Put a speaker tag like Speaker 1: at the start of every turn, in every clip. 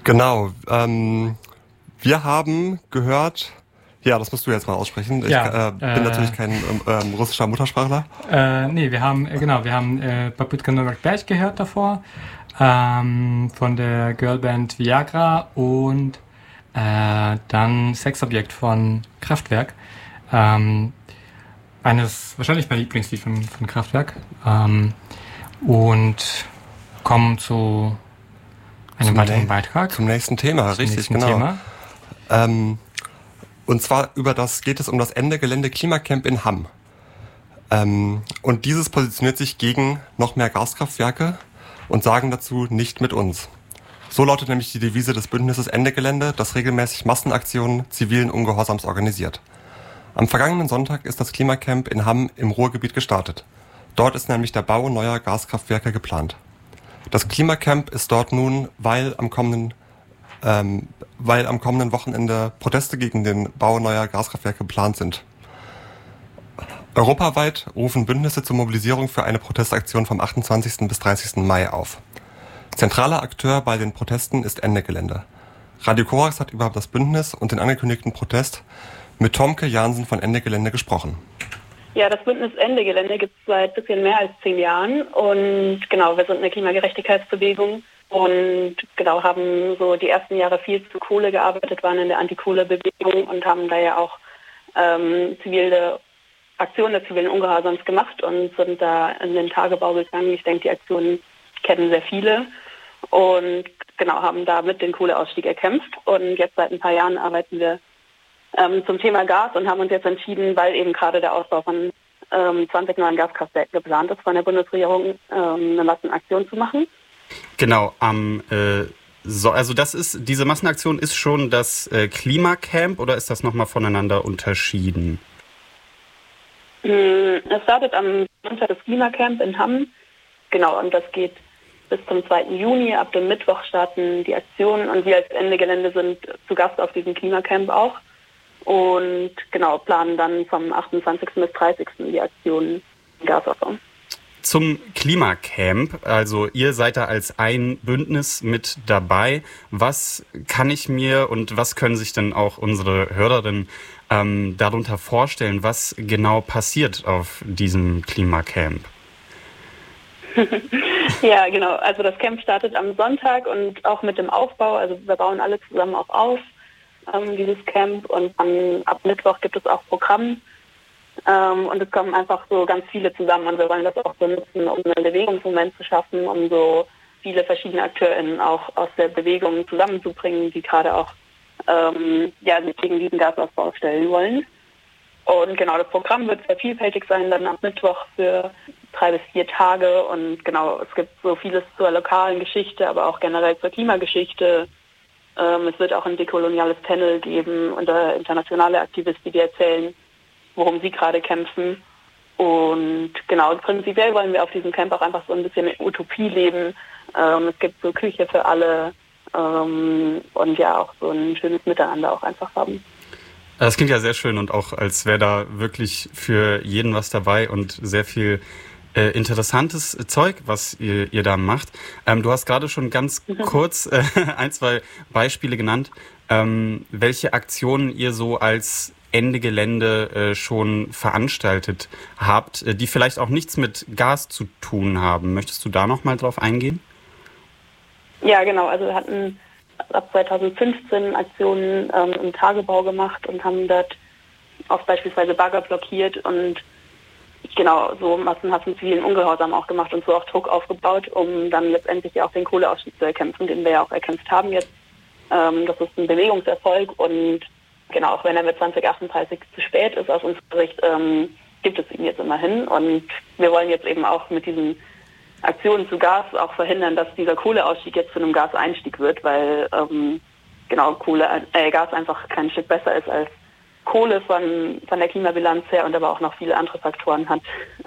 Speaker 1: Genau. Wir haben gehört, ja, das musst du jetzt mal aussprechen. Ich bin natürlich kein russischer Muttersprachler.
Speaker 2: Wir haben Popytka Novak Berg gehört davor, von der Girlband Viagra und dann Sexobjekt von Kraftwerk. Wahrscheinlich mein Lieblingslied von Kraftwerk. Und kommen zu einem weiteren Beitrag.
Speaker 1: Zum nächsten Thema, richtig, genau. Und zwar geht es um das Ende Gelände Klimacamp in Hamm. Und dieses positioniert sich gegen noch mehr Gaskraftwerke und sagen dazu nicht mit uns. So lautet nämlich die Devise des Bündnisses Ende Gelände, das regelmäßig Massenaktionen zivilen Ungehorsams organisiert. Am vergangenen Sonntag ist das Klimacamp in Hamm im Ruhrgebiet gestartet. Dort ist nämlich der Bau neuer Gaskraftwerke geplant. Das Klimacamp ist dort nun, weil am kommenden Wochenende Proteste gegen den Bau neuer Gaskraftwerke geplant sind. Europaweit rufen Bündnisse zur Mobilisierung für eine Protestaktion vom 28. bis 30. Mai auf. Zentraler Akteur bei den Protesten ist Ende Gelände. Radio Korax hat über das Bündnis und den angekündigten Protest mit Tomke Jansen von Ende Gelände gesprochen.
Speaker 3: Ja, das Bündnis Ende Gelände gibt es seit ein bisschen mehr als 10 Jahren und genau, wir sind eine Klimagerechtigkeitsbewegung und genau, haben so die ersten Jahre viel zu Kohle gearbeitet, waren in der Antikohle-Bewegung und haben da ja auch zivile Aktionen des zivilen Ungehorsams gemacht und sind da in den Tagebau gegangen. Ich denke, die Aktionen kennen sehr viele und genau, haben da mit den Kohleausstieg erkämpft und jetzt seit ein paar Jahren arbeiten wir zum Thema Gas und haben uns jetzt entschieden, weil eben gerade der Ausbau von 20 neuen Gaskraftwerken geplant ist von der Bundesregierung, eine Massenaktion zu machen.
Speaker 4: Genau, diese Massenaktion ist schon das Klimacamp oder ist das nochmal voneinander unterschieden?
Speaker 3: Es startet am Sonntag das Klimacamp in Hamm, genau, und das geht bis zum 2. Juni. Ab dem Mittwoch starten die Aktionen und wir als Ende Gelände sind zu Gast auf diesem Klimacamp auch. Und genau, planen dann vom 28. bis 30. die Aktionen im Gasausbau.
Speaker 4: Zum Klimacamp, also ihr seid da als ein Bündnis mit dabei. Was kann ich mir und was können sich denn auch unsere Hörerinnen darunter vorstellen, was genau passiert auf diesem Klimacamp?
Speaker 3: Ja, genau. Also das Camp startet am Sonntag und auch mit dem Aufbau. Also wir bauen alle zusammen auch auf. Dieses Camp und dann ab Mittwoch gibt es auch Programm und es kommen einfach so ganz viele zusammen und wir wollen das auch so nutzen, um einen Bewegungsmoment zu schaffen, um so viele verschiedene AkteurInnen auch aus der Bewegung zusammenzubringen, die gerade auch sich gegen diesen Gasausbau stellen wollen. Und genau, das Programm wird sehr vielfältig sein, dann am Mittwoch für 3 bis 4 Tage und genau, es gibt so vieles zur lokalen Geschichte, aber auch generell zur Klimageschichte. Es wird auch ein dekoloniales Panel geben und internationale Aktivisten, die erzählen, worum sie gerade kämpfen. Und genau, prinzipiell wollen wir auf diesem Camp auch einfach so ein bisschen Utopie leben. Es gibt so Küche für alle und ja auch so ein schönes Miteinander auch einfach haben.
Speaker 4: Das klingt ja sehr schön und auch als wäre da wirklich für jeden was dabei und sehr viel interessantes Zeug, was ihr da macht. Du hast gerade schon ganz kurz 1, 2 Beispiele genannt, welche Aktionen ihr so als Ende Gelände schon veranstaltet habt, die vielleicht auch nichts mit Gas zu tun haben. Möchtest du da noch mal drauf eingehen?
Speaker 3: Ja, genau. Also wir hatten ab 2015 Aktionen im Tagebau gemacht und haben dort auch beispielsweise Bagger blockiert und genau, so massenhaften zivilen Ungehorsam auch gemacht und so auch Druck aufgebaut, um dann letztendlich auch den Kohleausstieg zu erkämpfen, den wir ja auch erkämpft haben jetzt. Das ist ein Bewegungserfolg und genau, auch wenn er mit 2038 zu spät ist aus unserer Sicht, gibt es ihn jetzt immerhin. Und wir wollen jetzt eben auch mit diesen Aktionen zu Gas auch verhindern, dass dieser Kohleausstieg jetzt zu einem Gaseinstieg wird, weil Gas einfach kein Stück besser ist als Kohle von der Klimabilanz her und aber auch noch viele andere Faktoren hat.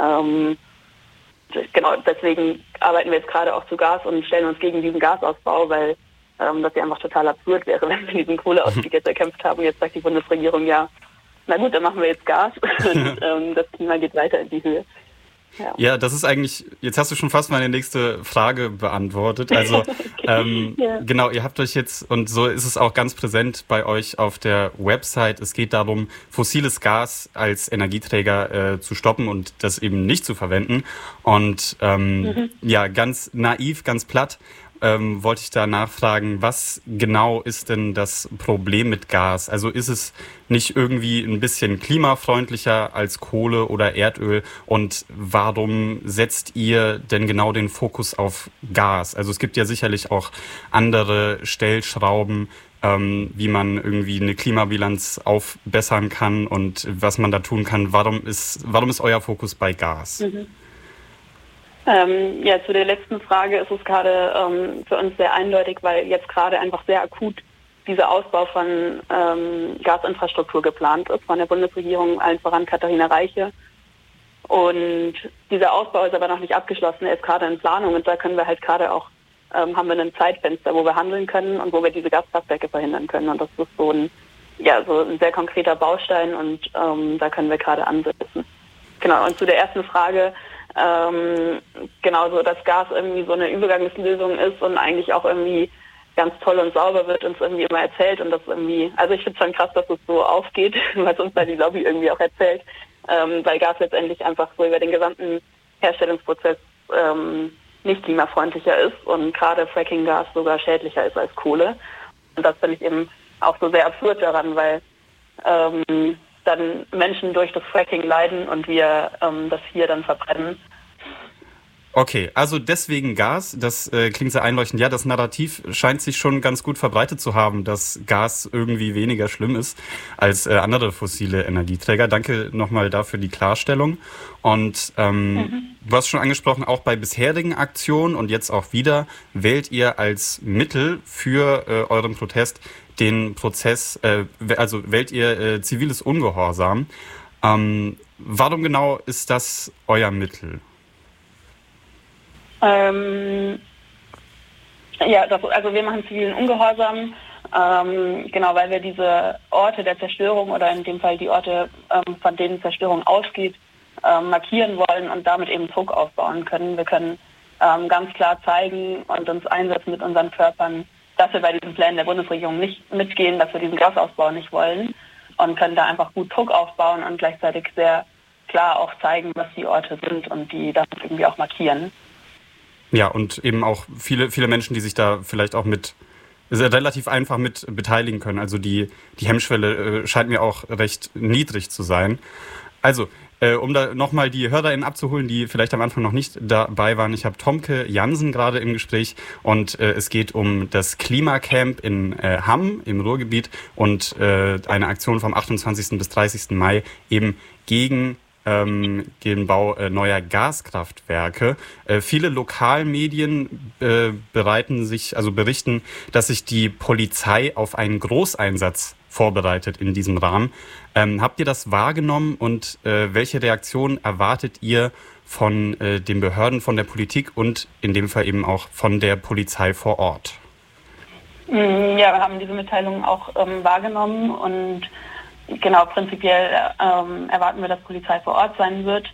Speaker 3: Genau, deswegen arbeiten wir jetzt gerade auch zu Gas und stellen uns gegen diesen Gasausbau, weil das ja einfach total absurd wäre, wenn wir diesen Kohleausstieg jetzt erkämpft haben. Jetzt sagt die Bundesregierung, ja, na gut, dann machen wir jetzt Gas und das Klima geht weiter in die Höhe.
Speaker 4: Ja, das ist eigentlich, jetzt hast du schon fast meine nächste Frage beantwortet. Also genau, ihr habt euch jetzt, und so ist es auch ganz präsent bei euch auf der Website, es geht darum, fossiles Gas als Energieträger zu stoppen und das eben nicht zu verwenden. Und ja, ganz naiv, ganz platt, wollte ich da nachfragen, was genau ist denn das Problem mit Gas? Also ist es nicht irgendwie ein bisschen klimafreundlicher als Kohle oder Erdöl? Und warum setzt ihr denn genau den Fokus auf Gas? Also es gibt ja sicherlich auch andere Stellschrauben, wie man irgendwie eine Klimabilanz aufbessern kann und was man da tun kann. Warum ist euer Fokus bei Gas?
Speaker 3: Ja, zu der letzten Frage ist es gerade für uns sehr eindeutig, weil jetzt gerade einfach sehr akut dieser Ausbau von Gasinfrastruktur geplant ist von der Bundesregierung, allen voran Katharina Reiche. Und dieser Ausbau ist aber noch nicht abgeschlossen, er ist gerade in Planung und da können wir halt gerade auch, haben wir ein Zeitfenster, wo wir handeln können und wo wir diese Gaskraftwerke verhindern können. Und das ist so ein sehr konkreter Baustein und da können wir gerade ansetzen. Genau, und zu der ersten Frage, genauso, dass Gas irgendwie so eine Übergangslösung ist und eigentlich auch irgendwie ganz toll und sauber wird uns irgendwie immer erzählt und das irgendwie, also ich finde es schon krass, dass es so aufgeht, was uns da die Lobby irgendwie auch erzählt, weil Gas letztendlich einfach so über den gesamten Herstellungsprozess nicht klimafreundlicher ist und gerade Fracking-Gas sogar schädlicher ist als Kohle. Und das finde ich eben auch so sehr absurd daran, weil dann Menschen durch das Fracking leiden und wir das hier dann verbrennen.
Speaker 4: Okay, also deswegen Gas, das klingt sehr einleuchtend. Ja, das Narrativ scheint sich schon ganz gut verbreitet zu haben, dass Gas irgendwie weniger schlimm ist als andere fossile Energieträger. Danke nochmal dafür die Klarstellung. Und du hast schon angesprochen, auch bei bisherigen Aktionen und jetzt auch wieder, wählt ihr als Mittel für euren Protest den Prozess, also wählt ihr ziviles Ungehorsam. Warum genau ist das euer Mittel?
Speaker 3: Also wir machen zivilen Ungehorsam, genau, weil wir diese Orte der Zerstörung oder in dem Fall die Orte, von denen Zerstörung ausgeht, markieren wollen und damit eben Druck aufbauen können. Wir können ganz klar zeigen und uns einsetzen mit unseren Körpern, dass wir bei diesen Plänen der Bundesregierung nicht mitgehen, dass wir diesen Gasausbau nicht wollen und können da einfach gut Druck aufbauen und gleichzeitig sehr klar auch zeigen, was die Orte sind und die damit irgendwie auch markieren.
Speaker 4: Ja, und eben auch viele Menschen, die sich da vielleicht auch relativ einfach mit beteiligen können. Also die Hemmschwelle scheint mir auch recht niedrig zu sein. Also, um da nochmal die HörerInnen abzuholen, die vielleicht am Anfang noch nicht dabei waren. Ich habe Tomke Jansen gerade im Gespräch und es geht um das Klimacamp in Hamm im Ruhrgebiet und eine Aktion vom 28. bis 30. Mai eben gegen den Bau neuer Gaskraftwerke. Viele Lokalmedien berichten, dass sich die Polizei auf einen Großeinsatz vorbereitet in diesem Rahmen. Habt ihr das wahrgenommen und welche Reaktion erwartet ihr von den Behörden, von der Politik und in dem Fall eben auch von der Polizei vor Ort?
Speaker 3: Ja, wir haben diese Mitteilung auch wahrgenommen und genau, prinzipiell erwarten wir, dass Polizei vor Ort sein wird.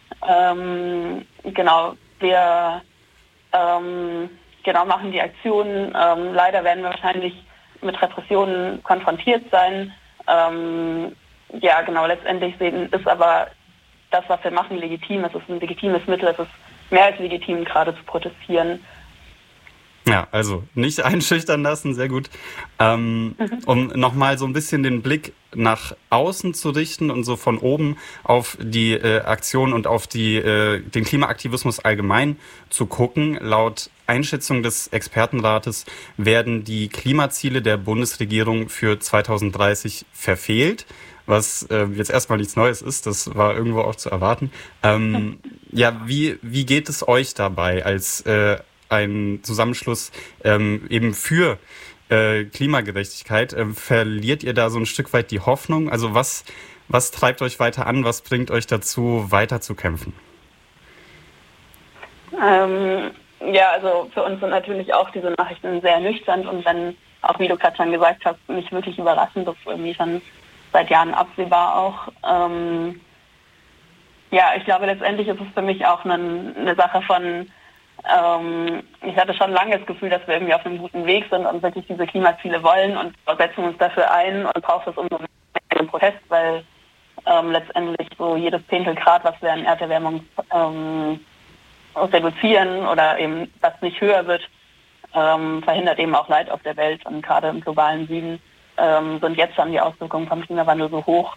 Speaker 3: Genau, wir machen die Aktionen. Leider werden wir wahrscheinlich mit Repressionen konfrontiert sein. Ja, genau, letztendlich ist aber das, was wir machen, legitim. Es ist ein legitimes Mittel. Es ist mehr als legitim, gerade zu protestieren.
Speaker 4: Ja, also nicht einschüchtern lassen, sehr gut. Um nochmal so ein bisschen den Blick nach außen zu richten und so von oben auf die Aktion und auf den Klimaaktivismus allgemein zu gucken. Laut Einschätzung des Expertenrates werden die Klimaziele der Bundesregierung für 2030 verfehlt, was jetzt erstmal nichts Neues ist, das war irgendwo auch zu erwarten. Ja, wie geht es euch dabei als ein Zusammenschluss eben für Klimagerechtigkeit? Verliert ihr da so ein Stück weit die Hoffnung? Also was treibt euch weiter an? Was bringt euch dazu, weiter zu kämpfen?
Speaker 3: Ja, also für uns sind natürlich auch diese Nachrichten sehr ernüchternd und dann, auch wie du gerade schon gesagt hast, nicht wirklich überraschend, das ist irgendwie schon seit Jahren absehbar auch. Ja, ich glaube, letztendlich ist es für mich auch eine Sache von, ich hatte schon lange das Gefühl, dass wir irgendwie auf einem guten Weg sind und wirklich diese Klimaziele wollen und setzen uns dafür ein und braucht es umso mehr im Protest, weil letztendlich so jedes Zehntel Grad, was wir an Erderwärmung reduzieren oder eben was nicht höher wird, verhindert eben auch Leid auf der Welt. Und gerade im globalen Süden sind jetzt schon die Auswirkungen vom Klimawandel so hoch,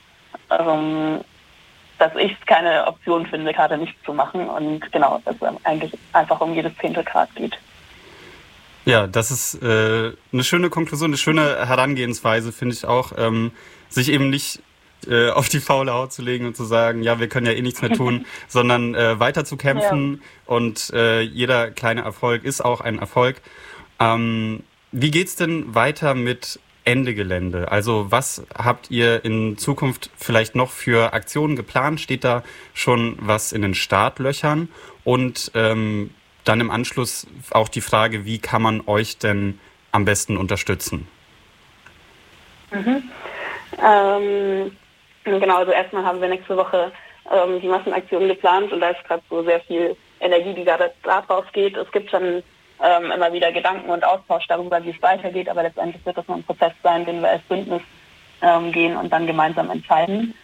Speaker 3: dass ich es keine Option finde, gerade nichts zu machen. Und genau, dass es eigentlich einfach um jedes Zehntel Grad geht.
Speaker 4: Ja, das ist eine schöne Konklusion, eine schöne Herangehensweise, finde ich auch, sich eben nicht auf die faule Haut zu legen und zu sagen, ja, wir können ja eh nichts mehr tun, sondern weiter zu kämpfen und jeder kleine Erfolg ist auch ein Erfolg. Wie geht's denn weiter mit Ende Gelände? Also was habt ihr in Zukunft vielleicht noch für Aktionen geplant? Steht da schon was in den Startlöchern? Und dann im Anschluss auch die Frage, wie kann man euch denn am besten unterstützen?
Speaker 3: Genau, also erstmal haben wir nächste Woche die Massenaktion geplant und da ist gerade so sehr viel Energie, die da drauf geht. Es gibt schon immer wieder Gedanken und Austausch darüber, wie es weitergeht, aber letztendlich wird das noch ein Prozess sein, den wir als Bündnis gehen und dann gemeinsam entscheiden.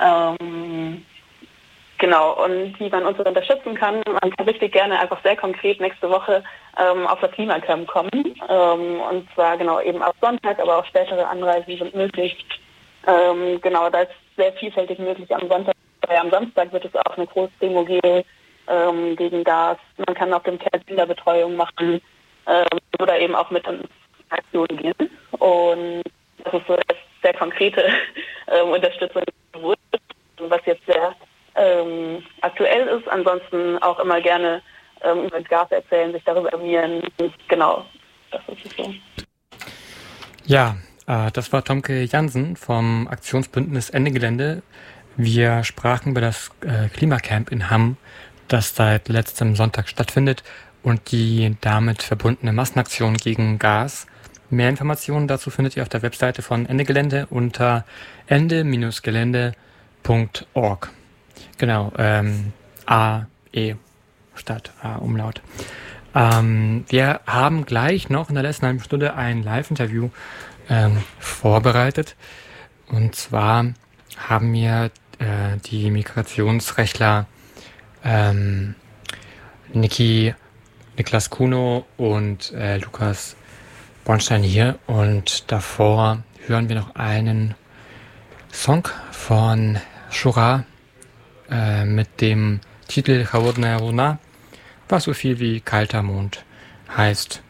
Speaker 3: Genau, und wie man uns unterstützen kann, man kann richtig gerne einfach sehr konkret nächste Woche auf das Klimacamp kommen. Und zwar genau eben ab Sonntag, aber auch spätere Anreisen sind möglich. Genau, da ist sehr vielfältig möglich am Sonntag. Am Samstag wird es auch eine Großdemo geben gegen Gas. Man kann auf dem Camp Kinderbetreuung machen oder eben auch mit in Aktionen gehen. Und das ist so eine sehr konkrete Unterstützung, was jetzt sehr aktuell ist. Ansonsten auch immer gerne über Gas erzählen, sich darüber informieren. Genau, das ist es so.
Speaker 2: Ja, das war Tomke Jansen vom Aktionsbündnis Ende Gelände. Wir sprachen über das Klimacamp in Hamm, das seit letztem Sonntag stattfindet und die damit verbundene Massenaktion gegen Gas. Mehr Informationen dazu findet ihr auf der Webseite von Ende Gelände unter ende-gelände.org. Genau, A-E statt A-Umlaut. Wir haben gleich noch in der letzten halben Stunde ein Live-Interview vorbereitet. Und zwar haben wir die Migrationsrechtler Niklas Kuno und Lukas Bornstein hier. Und davor hören wir noch einen Song von Shura mit dem Titel Chawodna Runa, was so viel wie kalter Mond heißt.